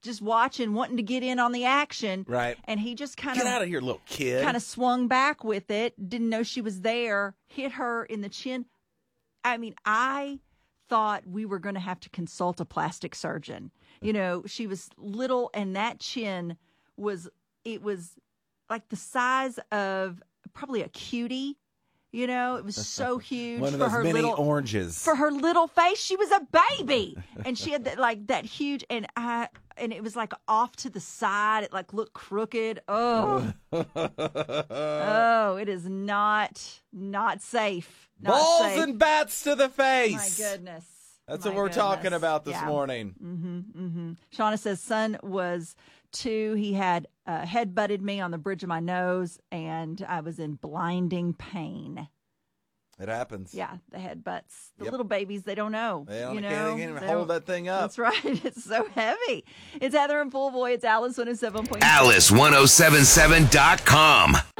just watching, wanting to get in on the action. Right. And he just kind Get of out of here, little kid. kind of swung back with it, didn't know she was there, hit her in the chin. I mean, I thought we were going to have to consult a plastic surgeon. You know, she was little, and that chin was like the size of probably a cutie. You know, it was so huge. One of for those her mini little oranges. For her little face, she was a baby, and she had that huge, and it was like off to the side. It like looked crooked. Oh, it is not safe. Not Balls safe. and bats to the face. My goodness. That's what we're talking about this morning. Shauna says, son was 2. He had head-butted me on the bridge of my nose, and I was in blinding pain. It happens. Yeah, the headbutts. The little babies, they don't know. They don't, you know? can't even hold that thing up. That's right. It's so heavy. It's Heather and Full Boy. It's Alice 107.7. Alice1077.com.